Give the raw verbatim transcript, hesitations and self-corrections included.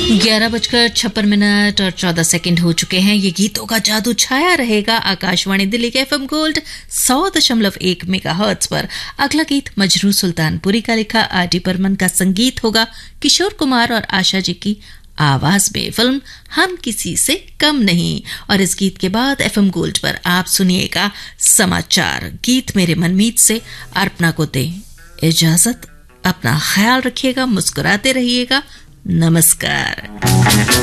ग्यारह बजकर छप्पन मिनट और चौदह सेकंड हो चुके हैं। ये गीतों का जादू छाया रहेगा आकाशवाणी दिल्ली के एफएम गोल्ड सौ दशमलव एक मेगाहर्ट्ज पर। अगला गीत मजरू सुल्तानपुरी का लिखा आर डी बर्मन का संगीत होगा किशोर कुमार और आशा जी की आवाज में। फिल्म हम किसी से कम नहीं। और इस गीत के बाद एफएम गोल्ड पर आप सुनिएगा समाचार। गीत मेरे मनमीत से अर्पणा को दे इजाजत। अपना ख्याल रखिएगा, मुस्कुराते रहिएगा। नमस्कार।